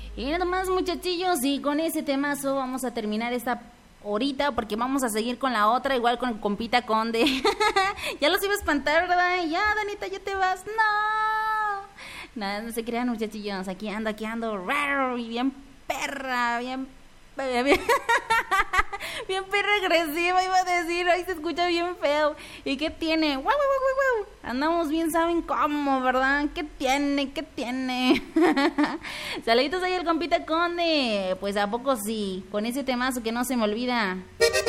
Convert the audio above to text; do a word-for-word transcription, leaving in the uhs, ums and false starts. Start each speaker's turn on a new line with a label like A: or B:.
A: Y nada más, muchachillos, y con ese temazo vamos a terminar esta horita porque vamos a seguir con la otra, igual con el compita Conde. Ya los iba a espantar, ¿verdad? Ya, Danita, ya te vas. No. Nada, no se crean, muchachillos. Aquí ando, aquí ando. Raro, y bien perra, bien Bien, bien, bien perra agresiva, iba a decir. Ahí se escucha bien feo. ¿Y qué tiene? ¡Guau, guau, guau, guau! Andamos bien, ¿saben cómo, verdad? ¿Qué tiene? ¿Qué tiene? Saluditos ahí al compita Conde. Pues a poco sí, con ese temazo que no se me olvida.